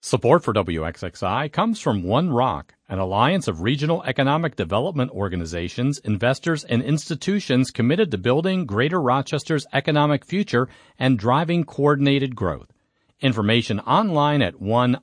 Support for WXXI comes from One Rock, an alliance of regional economic development organizations, investors, and institutions committed to building Greater Rochester's economic future and driving coordinated growth. Information online at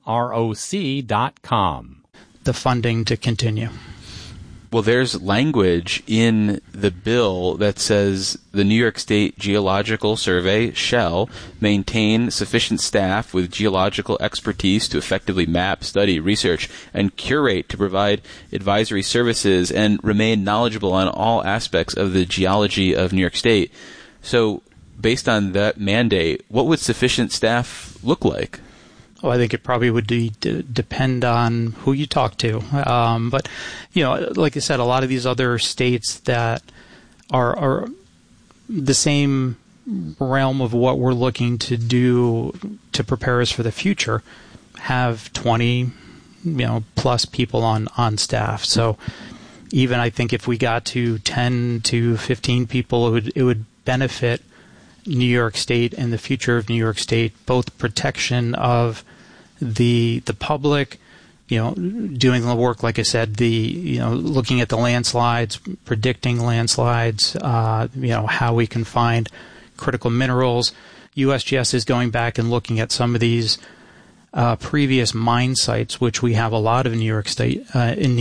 oneroc.com. The funding to continue. Well, there's language in the bill that says the New York State Geological Survey shall maintain sufficient staff with geological expertise to effectively map, study, research, and curate to provide advisory services and remain knowledgeable on all aspects of the geology of New York State. So, based on that mandate, what would sufficient staff look like? Well, I think it probably would depend on who you talk to. But, like I said, a lot of these other states that are the same realm of what we're looking to do to prepare us for the future have 20, plus people on staff. So even I think if we got to 10 to 15 people, it would benefit New York State and the future of New York State, both protection of the public, doing the work, like I said, looking at the landslides, predicting landslides, how we can find critical minerals. USGS is going back and looking at some of these previous mine sites, which we have a lot of in New York State, in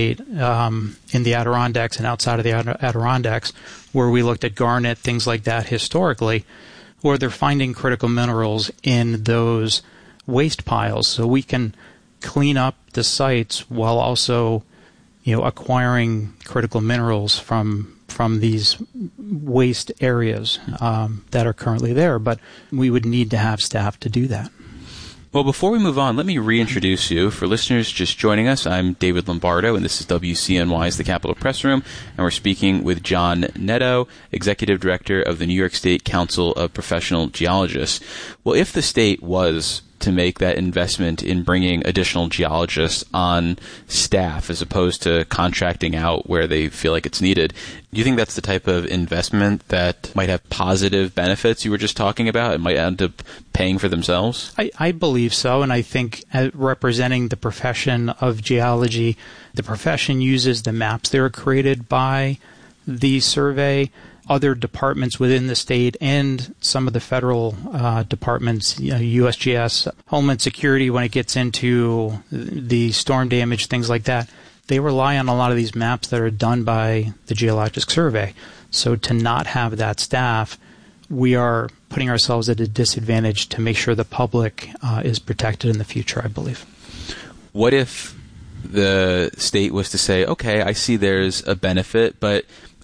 the Adirondacks and outside of the Adirondacks, where we looked at garnet, things like that historically, where they're finding critical minerals in those waste piles, so we can clean up the sites while also, acquiring critical minerals from these waste areas that are currently there. But we would need to have staff to do that. Well, before we move on, let me reintroduce you. For listeners just joining us, I'm David Lombardo, and this is WCNY's The Capitol Press Room, and we're speaking with John Netto, Executive Director of the New York State Council of Professional Geologists. Well, if the state was to make that investment in bringing additional geologists on staff as opposed to contracting out where they feel like it's needed, do you think that's the type of investment that might have positive benefits you were just talking about and might end up paying for themselves? I believe so, and I think representing the profession of geology, the profession uses the maps that are created by the survey. Other departments within the state and some of the federal departments, USGS, Homeland Security, when it gets into the storm damage, things like that, they rely on a lot of these maps that are done by the Geologic Survey. So to not have that staff, we are putting ourselves at a disadvantage to make sure the public is protected in the future, I believe. What if the state was to say, okay, I see there's a benefit, but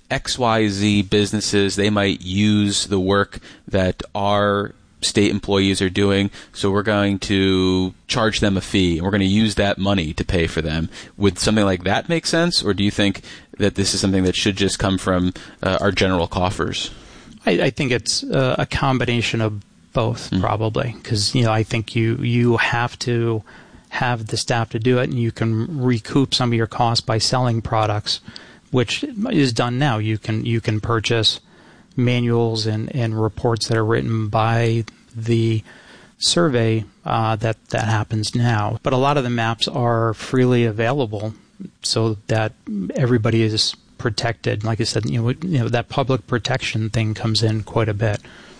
XYZ businesses, they might use the work that our state employees are doing, so we're going to charge them a fee, and we're going to use that money to pay for them. Would something like that make sense, or do you think that this is something that should just come from our general coffers? I think it's a combination of both, probably, because I think you have to have the staff to do it, and you can recoup some of your costs by selling products, which is done now. You can purchase manuals and reports that are written by the survey that happens now. But a lot of the maps are freely available so that everybody is protected. Like I said, that public protection thing comes in quite a bit.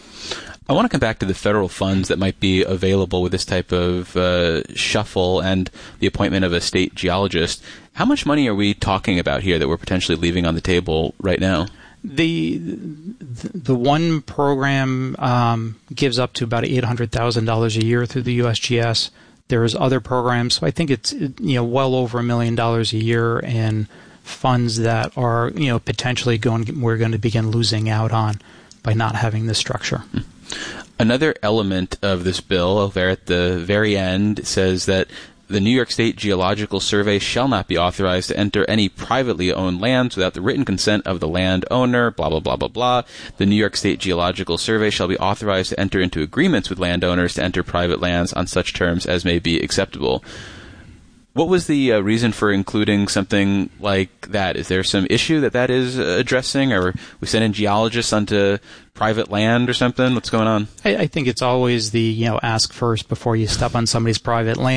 I want to come back to the federal funds that might be available with this type of shuffle and the appointment of a state geologist. How much money are we talking about here that we're potentially leaving on the table right now? The one program gives up to about $800,000 a year through the USGS. There's other programs, so I think it's well over $1 million a year in funds that are potentially we're going to begin losing out on by not having this structure. Another element of this bill, there at the very end, says that the New York State Geological Survey shall not be authorized to enter any privately owned lands without the written consent of the landowner, blah, blah, blah, blah, blah. The New York State Geological Survey shall be authorized to enter into agreements with landowners to enter private lands on such terms as may be acceptable. What was the reason for including something like that? Is there some issue that is addressing, or we send in geologists onto private land or something? What's going on? I think it's always the ask first before you step on somebody's private land.